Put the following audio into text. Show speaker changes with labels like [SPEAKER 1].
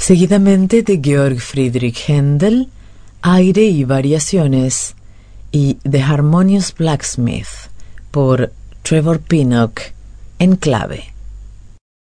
[SPEAKER 1] Seguidamente de Georg Friedrich Händel, Aire y Variaciones, y The Harmonious Blacksmith por Trevor Pinnock en clave.